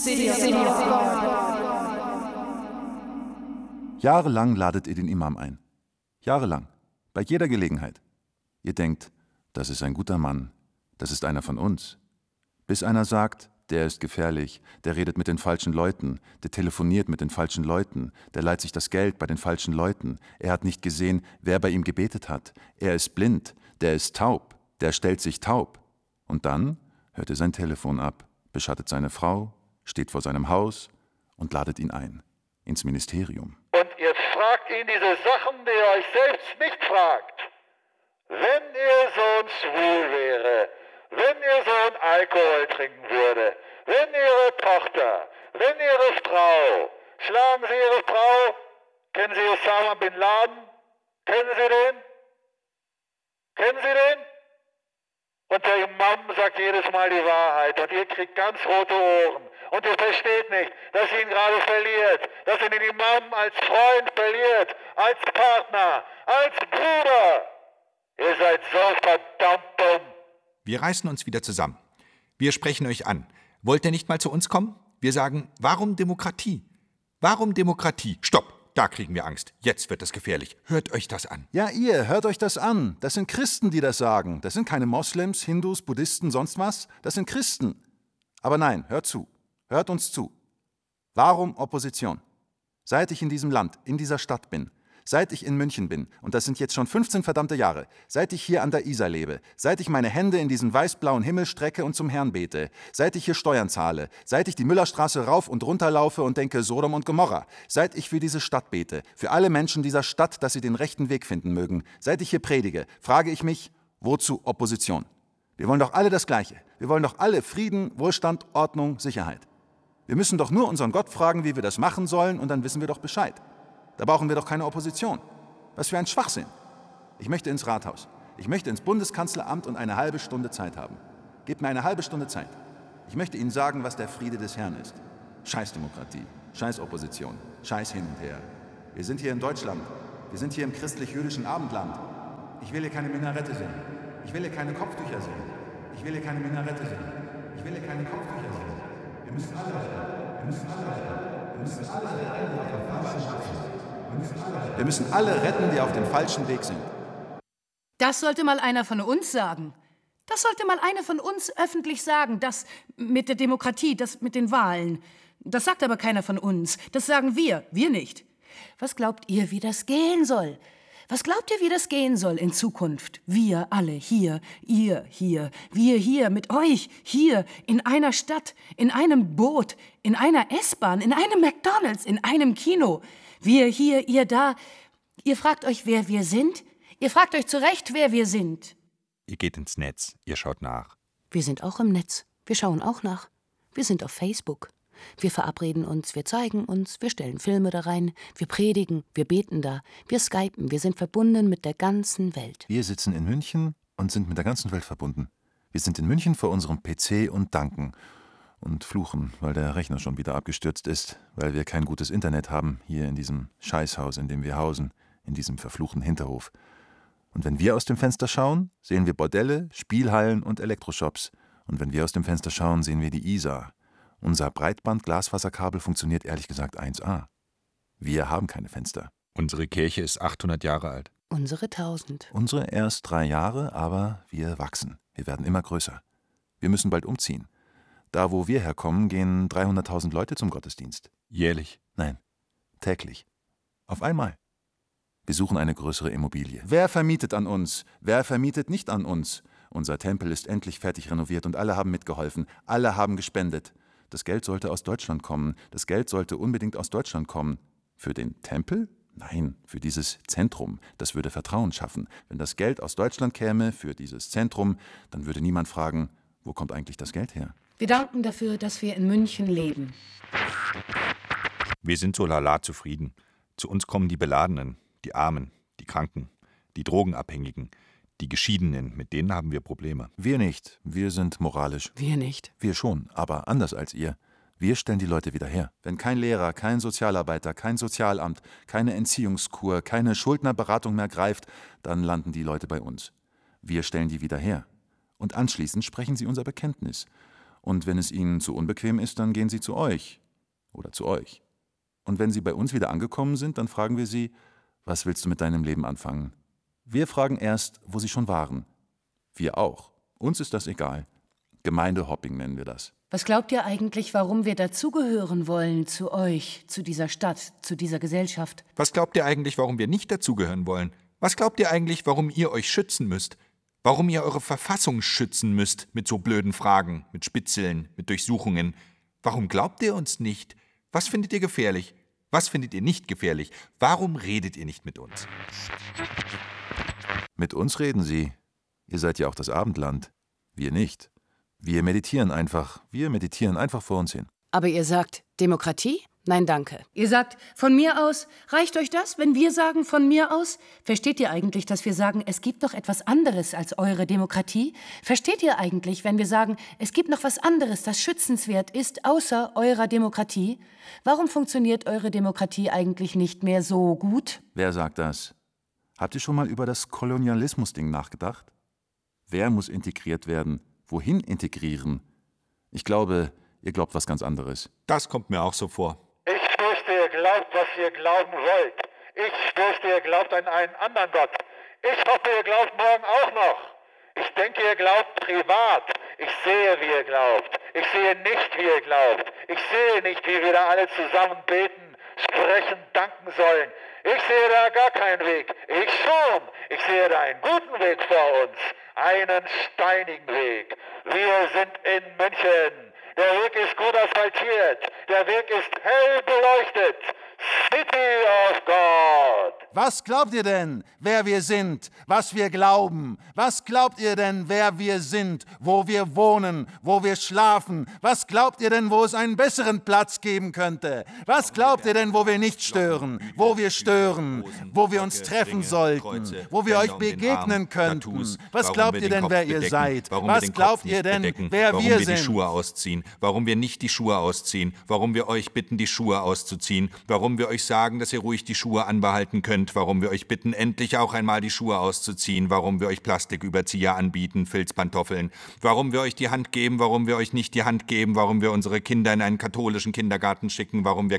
Jahrelang ladet ihr den Imam ein. Jahrelang. Bei jeder Gelegenheit. Ihr denkt, das ist ein guter Mann, das ist einer von uns. Bis einer sagt, der ist gefährlich, der redet mit den falschen Leuten, der telefoniert mit den falschen Leuten, der leiht sich das Geld bei den falschen Leuten, er hat nicht gesehen, wer bei ihm gebetet hat, er ist blind, der ist taub, der stellt sich taub. Und dann hört er sein Telefon ab, beschattet seine Frau, steht vor seinem Haus und ladet ihn ein, ins Ministerium. Und ihr fragt ihn diese Sachen, die ihr euch selbst nicht fragt. Wenn ihr Sohn schwul wäre, wenn ihr Sohn Alkohol trinken würde, wenn ihre Tochter, wenn ihre Frau, schlagen Sie Ihre Frau, kennen Sie Osama Bin Laden? Kennen Sie den? Kennen Sie den? Und der Imam sagt jedes Mal die Wahrheit und ihr kriegt ganz rote Ohren. Und ihr versteht nicht, dass ihr ihn gerade verliert, dass ihr den Imam als Freund verliert, als Partner, als Bruder. Ihr seid so verdammt dumm. Wir reißen uns wieder zusammen. Wir sprechen euch an. Wollt ihr nicht mal zu uns kommen? Wir sagen, warum Demokratie? Warum Demokratie? Stopp, da kriegen wir Angst. Jetzt wird es gefährlich. Hört euch das an. Ja, ihr, hört euch das an. Das sind Christen, die das sagen. Das sind keine Moslems, Hindus, Buddhisten, sonst was. Das sind Christen. Aber nein, hört zu. Hört uns zu. Warum Opposition? Seit ich in diesem Land, in dieser Stadt bin, seit ich in München bin, und das sind jetzt schon 15 verdammte Jahre, seit ich hier an der Isar lebe, seit ich meine Hände in diesen weiß-blauen Himmel strecke und zum Herrn bete, seit ich hier Steuern zahle, seit ich die Müllerstraße rauf und runter laufe und denke Sodom und Gomorra, seit ich für diese Stadt bete, für alle Menschen dieser Stadt, dass sie den rechten Weg finden mögen, seit ich hier predige, frage ich mich, wozu Opposition? Wir wollen doch alle das Gleiche. Wir wollen doch alle Frieden, Wohlstand, Ordnung, Sicherheit. Wir müssen doch nur unseren Gott fragen, wie wir das machen sollen, und dann wissen wir doch Bescheid. Da brauchen wir doch keine Opposition. Was für ein Schwachsinn. Ich möchte ins Rathaus. Ich möchte ins Bundeskanzleramt und eine halbe Stunde Zeit haben. Gebt mir eine halbe Stunde Zeit. Ich möchte Ihnen sagen, was der Friede des Herrn ist. Scheiß Demokratie, scheiß Opposition, scheiß hin und her. Wir sind hier in Deutschland. Wir sind hier im christlich-jüdischen Abendland. Ich will hier keine Minarette sehen. Ich will hier keine Kopftücher sehen. Ich will hier keine Minarette sehen. Ich will hier keine Kopftücher sehen. Wir müssen alle retten. Wir müssen alle retten. Wir müssen alle retten, die auf dem falschen Weg sind. Wir müssen alle retten, die auf dem falschen Weg sind. Das sollte mal einer von uns sagen. Das sollte mal einer von uns öffentlich sagen. Das mit der Demokratie, das mit den Wahlen. Das sagt aber keiner von uns. Das sagen wir nicht. Was glaubt ihr, wie das gehen soll? Was glaubt ihr, wie das gehen soll in Zukunft? Wir alle hier, ihr hier, wir hier mit euch, hier, in einer Stadt, in einem Boot, in einer S-Bahn, in einem McDonald's, in einem Kino. Wir hier, ihr da. Ihr fragt euch, wer wir sind? Ihr fragt euch zu Recht, wer wir sind. Ihr geht ins Netz, ihr schaut nach. Wir sind auch im Netz. Wir schauen auch nach. Wir sind auf Facebook. Wir verabreden uns, wir zeigen uns, wir stellen Filme da rein, wir predigen, wir beten da, wir skypen, wir sind verbunden mit der ganzen Welt. Wir sitzen in München und sind mit der ganzen Welt verbunden. Wir sind in München vor unserem PC und danken und fluchen, weil der Rechner schon wieder abgestürzt ist, weil wir kein gutes Internet haben, hier in diesem Scheißhaus, in dem wir hausen, in diesem verfluchten Hinterhof. Und wenn wir aus dem Fenster schauen, sehen wir Bordelle, Spielhallen und Elektroshops. Und wenn wir aus dem Fenster schauen, sehen wir die Isar. Unser Breitband-Glasfaserkabel funktioniert ehrlich gesagt 1A. Wir haben keine Fenster. Unsere Kirche ist 800 Jahre alt. Unsere 1000. Unsere erst 3 Jahre, aber wir wachsen. Wir werden immer größer. Wir müssen bald umziehen. Da, wo wir herkommen, gehen 300.000 Leute zum Gottesdienst. Jährlich? Nein, täglich. Auf einmal. Wir suchen eine größere Immobilie. Wer vermietet an uns? Wer vermietet nicht an uns? Unser Tempel ist endlich fertig renoviert und alle haben mitgeholfen. Alle haben gespendet. Das Geld sollte aus Deutschland kommen. Das Geld sollte unbedingt aus Deutschland kommen. Für den Tempel? Nein, für dieses Zentrum. Das würde Vertrauen schaffen. Wenn das Geld aus Deutschland käme für dieses Zentrum, dann würde niemand fragen, wo kommt eigentlich das Geld her? Wir danken dafür, dass wir in München leben. Wir sind so lala zufrieden. Zu uns kommen die Beladenen, die Armen, die Kranken, die Drogenabhängigen, die Geschiedenen, mit denen haben wir Probleme. Wir nicht. Wir sind moralisch. Wir nicht. Wir schon, aber anders als ihr. Wir stellen die Leute wieder her. Wenn kein Lehrer, kein Sozialarbeiter, kein Sozialamt, keine Entziehungskur, keine Schuldnerberatung mehr greift, dann landen die Leute bei uns. Wir stellen die wieder her. Und anschließend sprechen sie unser Bekenntnis. Und wenn es Ihnen zu unbequem ist, dann gehen Sie zu euch oder zu euch. Und wenn Sie bei uns wieder angekommen sind, dann fragen wir Sie, was willst du mit deinem Leben anfangen? Wir fragen erst, wo Sie schon waren. Wir auch. Uns ist das egal. Gemeindehopping nennen wir das. Was glaubt ihr eigentlich, warum wir dazugehören wollen zu euch, zu dieser Stadt, zu dieser Gesellschaft? Was glaubt ihr eigentlich, warum wir nicht dazugehören wollen? Was glaubt ihr eigentlich, warum ihr euch schützen müsst? Warum ihr eure Verfassung schützen müsst mit so blöden Fragen, mit Spitzeln, mit Durchsuchungen? Warum glaubt ihr uns nicht? Was findet ihr gefährlich? Was findet ihr nicht gefährlich? Warum redet ihr nicht mit uns? Mit uns reden Sie. Ihr seid ja auch das Abendland. Wir nicht. Wir meditieren einfach vor uns hin. Aber ihr sagt Demokratie? Nein, danke. Ihr sagt, von mir aus, reicht euch das, wenn wir sagen, von mir aus? Versteht ihr eigentlich, dass wir sagen, es gibt noch etwas anderes als eure Demokratie? Versteht ihr eigentlich, wenn wir sagen, es gibt noch was anderes, das schützenswert ist, außer eurer Demokratie? Warum funktioniert eure Demokratie eigentlich nicht mehr so gut? Wer sagt das? Habt ihr schon mal über das Kolonialismus-Ding nachgedacht? Wer muss integriert werden? Wohin integrieren? Ich glaube, ihr glaubt was ganz anderes. Das kommt mir auch so vor. Ich fürchte, ihr glaubt, was ihr glauben wollt. Ich fürchte, ihr glaubt an einen anderen Gott. Ich hoffe, ihr glaubt morgen auch noch. Ich denke, ihr glaubt privat. Ich sehe, wie ihr glaubt. Ich sehe nicht, wie ihr glaubt. Ich sehe nicht, wie wir da alle zusammen beten, sprechen, danken sollen. Ich sehe da gar keinen Weg. Ich schon. Ich sehe da einen guten Weg vor uns. Einen steinigen Weg. Wir sind in München. Der Weg ist gut asphaltiert. Der Weg ist hell beleuchtet. City of God. Was glaubt ihr denn, wer wir sind, was wir glauben? Was glaubt ihr denn, wer wir sind, wo wir wohnen, wo wir schlafen? Was glaubt ihr denn, wo es einen besseren Platz geben könnte? Was glaubt ihr denn, wo wir nicht stören, wo wir stören, wo wir uns treffen sollten, wo wir euch begegnen könnten? Was glaubt ihr denn, wer ihr seid? Was glaubt ihr denn, wer wir sind? Warum wir die Schuhe ausziehen, warum wir nicht die Schuhe ausziehen, warum wir euch bitten, die Schuhe auszuziehen, warum wir euch sagen, dass ihr ruhig die Schuhe anbehalten könnt, warum wir euch bitten, endlich auch einmal die Schuhe auszuziehen, warum wir euch Plastiküberzieher anbieten, Filzpantoffeln, warum wir euch die Hand geben, warum wir euch nicht die Hand geben, warum wir unsere Kinder in einen katholischen Kindergarten schicken, warum wir